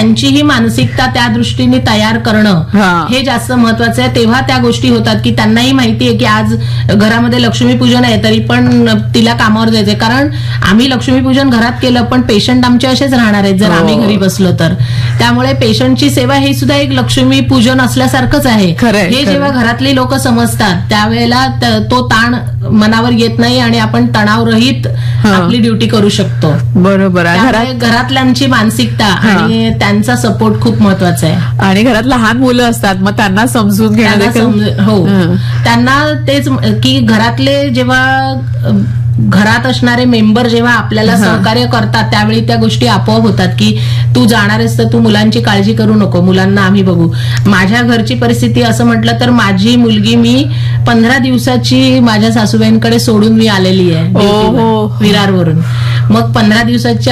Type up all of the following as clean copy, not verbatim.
त्यांचीही मानसिकता त्या दृष्टीने तयार करणं हे जास्त महत्वाचं आहे. तेव्हा त्या गोष्टी होतात की त्यांनाही माहिती आहे की आज घरामध्ये लक्ष्मीपूजन आहे, तरी पण तिला कामावर जायचंय. कारण आम्ही लक्ष्मीपूजन घरात केलं, पण पेशंट आमचे असेच राहणार आहेत जर आम्ही घरी बसलो तर. त्यामुळे पेशंटची सेवा हे सुद्धा एक लक्ष्मीपूजन असल्यासारखंच आहे. हे जेव्हा घरातली लोक समजतात त्यावेळेला तो ताण मनावर येत नाही आणि आपण तणावरहित आपली ड्युटी करू शकतो. बरोबर आहे. घरातल्यांची मानसिकता आणि त्यांचा सपोर्ट खूप महत्वाचा आहे. आणि घरात लहान मुलं असतात, मग त्यांना समजून घेणं. हो, त्यांना तेच की घरातले जेव्हा घरात असणारे मेंबर जेव्हा आपल्याला सहकार्य करतात त्यावेळी त्या गोष्टी आपोआप होतात की तू जाणार आहेस तर तू मुलांची काळजी करू नको, मुलांना आम्ही बघू. माझ्या घरची परिस्थिती असं म्हटलं तर माझी मुलगी मी 15 दिवसाची माझ्या सासूबाईंकडे सोडून मी आलेली आहे विरारवरून. मग 15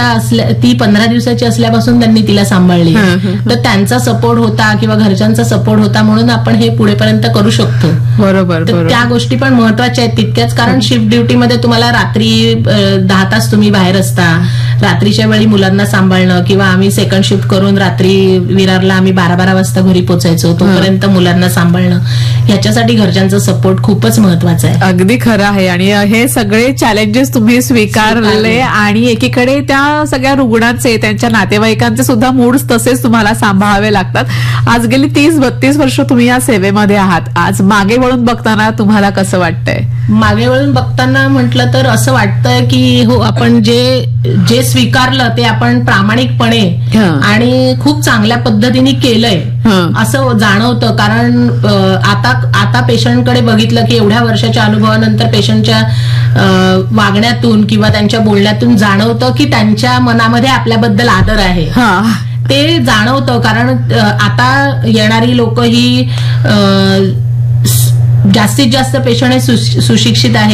दिवसाची असल्यापासून त्यांनी तिला सांभाळली. तर त्यांचा सपोर्ट होता किंवा घरच्यांचा सपोर्ट होता म्हणून आपण हे पुढेपर्यंत करू शकतो. बरोबर. त्या गोष्टी पण महत्वाच्या आहेत तितक्याच. कारण शिफ्ट ड्युटीमध्ये तुम्हाला रात्री 10 तास तुम्ही बाहेर असता, रात्रीच्या वेळी मुलांना सांभाळणं, किंवा आम्ही सेकंड शिफ्ट करून रात्री विरारला आम्ही 12 वाजता घरी पोहोचायचो, तोपर्यंत मुलांना सांभाळणं, ह्याच्यासाठी घरच्यांचा सपोर्ट खूपच महत्वाचा आहे. अगदी खरं आहे. आणि हे सगळे चॅलेंजेस तुम्ही स्वीकारले आणि एकीकडे त्या सगळ्या रुग्णांचे त्यांच्या नातेवाईकांचे सुद्धा मूड्स तसेच तुम्हाला सांभाळावे लागतात. आज गेली 30-32 वर्ष तुम्ही या सेवेमध्ये आहात. आज मागे वळून बघताना तुम्हाला कसं वाटतंय? मागे वळून बघताना म्हटलं तर असं वाटतंय की हो, आपण जे स्वीकारलं ते आपण प्रामाणिकपणे आणि खूप चांगल्या पद्धतीने केलंय असं जाणवतं. कारण आता पेशंटकडे बघितलं की एवढ्या वर्षाच्या अनुभवानंतर पेशंटच्या वागण्यातून किंवा त्यांच्या बोलण्यातून जाणवतं की त्यांच्या मनामध्ये आपल्याबद्दल आदर आहे. ते जाणवतं. कारण आता येणारी लोक ही जास्तीत जास्त पेशंट हे सुशिक्षित आहेत.